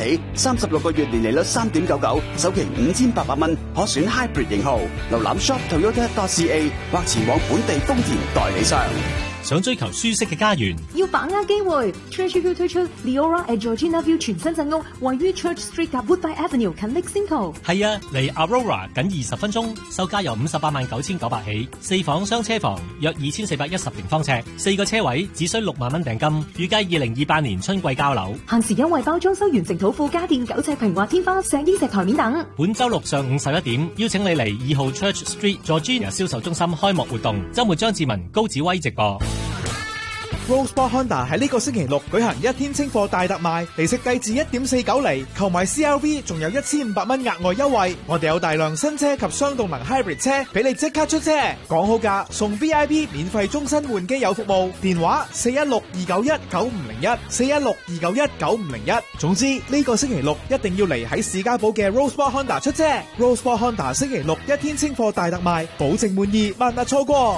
起，36個月年利率3.99%，首期5800蚊，可選 Hybrid 型號。瀏覽 shop.toyota.ca 或前往本地豐田代理商。 想追求舒適嘅家園， 要把握機會。Church View 推出 Leora at Georgina View 全新鎮屋，位於 Church Street 及 Woodbine Avenue 近 Lexington。 係啊，離 Aurora 僅20分鐘，售價由589900起，4房雙車房，約2410平方尺，4個車位，只需6萬蚊訂金，預計2028年春季交樓。 限時優惠包裝修完成土庫家電9尺平滑天花、石英石台面等。 本周六上午11點，邀請你嚟2號 Church Street Georgina 銷售中心開幕活動，周末張志文、高子威直播。 Rosebud Honda 喺呢個星期六舉行1天清貨大特賣，利息低至 1.49 厘，購買 CRV 仲有1500蚊額外優惠。我哋有大量新車及雙動能 Hybrid 車俾你即刻出車，講好價送 VIP 免費終身換機油服務，電話416-291-9501 416-291-9501。總之呢個星期六一定要嚟喺士嘉堡嘅 Rosebud Honda 出車。Rosebud Honda 星期六1天清貨大特賣，保證滿意，萬勿錯過。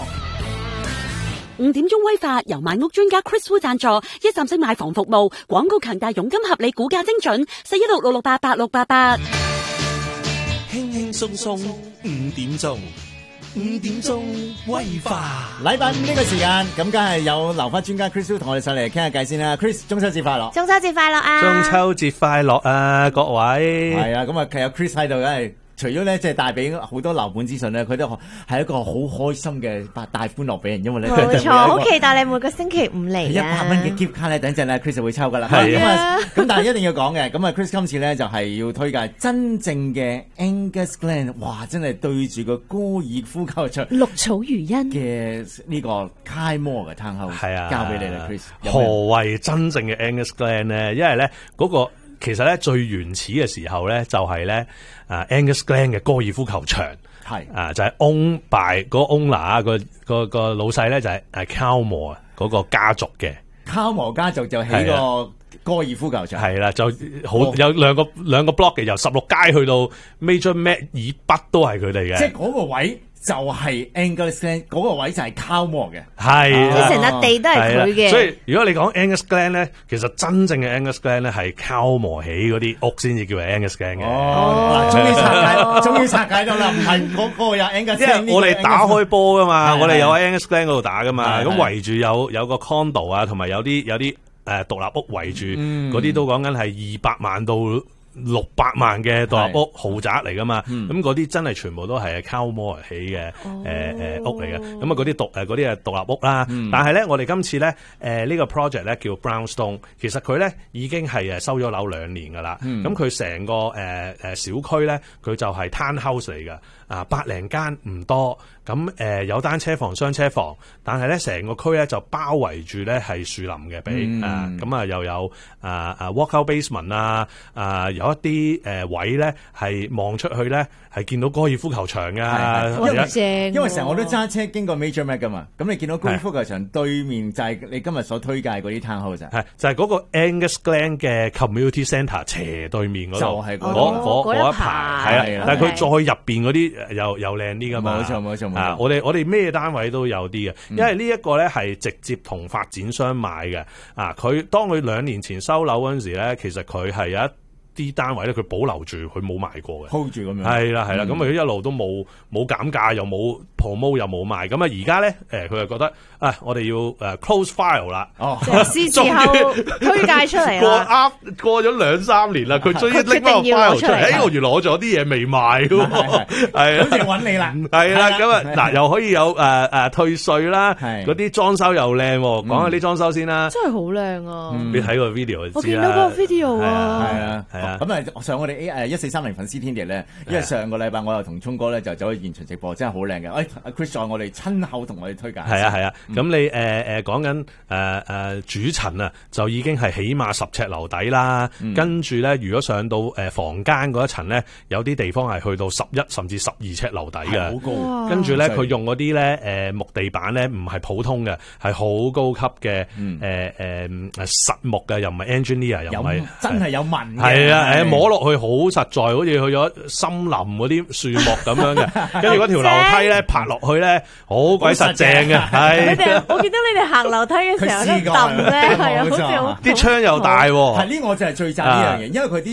5點鐘威化由買屋專家 Chris Wu 贊助，一站式買房服務，廣告強大，佣金合理，估價精準，416668888。 輕輕鬆鬆5點鐘，5點鐘威化。 禮拜五呢個時間，咁梗係有留翻專家 Chris Wu 同我哋上嚟傾下偈先啦。Chris，中秋節快樂！ 中秋節快樂啊！ 中秋節快樂啊，各位！ 係啊，咁啊，有 Chris 喺度，梗係。除咗咧，即係帶俾好多樓盤資訊咧，佢都係一個好開心嘅大歡樂俾人，因為咧， 冇錯，好期待你每個星期五嚟啊 ！100蚊嘅 gift 卡咧，等陣咧 Chris 就會抽噶啦。 係啊，咁但係一定要講嘅，咁啊 Chris 今次咧就係要推介真正嘅 Angus Glen， 哇！真係對住個高爾夫球場綠草如茵嘅呢個 Kai Moore 嘅 townhouse，係啊，交俾你啦 Chris。 何謂真正嘅 Angus Glen 咧？因為咧嗰個其實咧最原始嘅時候咧就係咧。Angus Glen 嘅高爾夫球場係就係 own by 嗰個 owner 啊，個老細咧就係Kai Moore 嗰個家族嘅。 Kai Moore家族就起個高爾夫球場係啦， 就好有兩個 block 嘅，由16街去到 Major Mac 以北都係佢哋嘅。 即係嗰個位就係 Angus Glen 嗰個位就係 Kai Moore 嘅， 係佢成笪地都係佢嘅。 所以如果你講 Angus Glen 咧，其實真正嘅 Angus Glen 咧係 Kai Moore 起嗰啲屋先至叫係 Angus Glen 嘅。 哦，終於拆解到啦，唔係嗰個有 Angus Glen。 因為我哋打開波噶嘛，我哋有喺 Angus Glen 嗰度打噶嘛，咁圍住有個 condo 啊，同埋有啲獨立屋圍住，嗰啲都講緊係200萬到600萬嘅獨立屋豪宅嚟噶嘛，咁嗰啲真係全部都係Kai Moore起嘅屋嚟嘅，咁啊嗰啲係獨立屋啦。但係咧，我哋今次咧呢個 project 咧叫 Brownstone， 其實佢咧已經係收咗樓2年噶啦。咁佢成個小區咧，佢就係 townhouse 嚟噶，100零間唔多。咁有單車房、雙車房，但係咧成個區咧就包圍住咧係樹林嘅，咁又有walkout basement 有一啲位咧係望出去咧係見到高爾夫球場㗎， 因為成日我都揸車經過 Major Mac 㗎嘛，咁你見到高爾夫球場對面就係你今日所推介嗰啲 townhouse， 就係嗰個 Angus Glen 嘅 Community Centre 斜對面嗰度，就係嗰一排，係啊，但係佢再入邊嗰啲又靚啲㗎嘛， 冇錯。 我哋咩單位都有啲嘅，因為呢一個咧係直接同發展商買嘅。佢當佢2年前收樓嗰陣時咧，其實佢係有一啲單位咧，佢保留住，佢冇賣過嘅 ，hold 住咁樣。係啦，咁佢一路都冇減價，又冇 promo 又冇賣。咁啊，而家咧佢就覺得我哋要close file 啦。 哦，係時候推介出嚟啦。 過咗2-3年啦，佢終於拎翻個 file 出嚟。我原來攞咗啲嘢未賣喎，係咁就揾你啦。 係啦，咁嗱又可以有退稅啦，嗰啲裝修又靚。講下啲裝修先啦， 真係好靚啊！ 你睇個 video 就知啦。 我見到個 video 啊，係啊。咁上我哋1430粉絲天地咧，因為上個禮拜我又同聰哥咧就走去現場直播，真係好靚嘅。Chris 在我哋親口同我哋推介。係啊。咁你講緊主層啊，就已經係起碼10尺樓底啦。跟住咧，如果上到房間嗰一層咧，有啲地方係去到11甚至12尺樓底嘅。好高。跟住咧，佢用嗰啲咧木地板咧，唔係普通嘅，係好高級嘅實木嘅，又唔係 engineer，又唔係真係有紋嘅。 係啊，摸落去好實在，好似去咗森林嗰啲樹木咁樣嘅。跟住嗰條樓梯咧，拍落去咧，好鬼實正嘅。係， 我見到你哋行樓梯嘅時候咧，揼咧，係啊，好似好啲窗又大。 係呢，我就係最讚呢樣嘢，因為佢啲